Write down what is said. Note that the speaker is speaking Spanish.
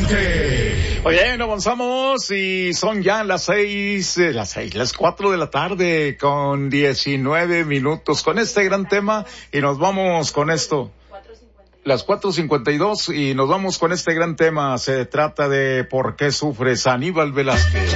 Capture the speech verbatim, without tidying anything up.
Norte. Oye, no avanzamos y son ya las seis, eh, las seis, las cuatro de la tarde con diecinueve minutos con este gran tema y nos vamos con esto. Las cuatro cincuenta y dos y nos vamos con este gran tema. Se trata de ¿por qué sufres? Aníbal Velázquez.